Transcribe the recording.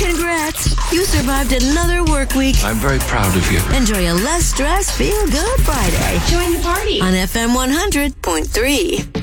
Congrats. You survived another work week. I'm very proud of you. Enjoy a less stress, feel good Friday. Join the party On FM 100.3.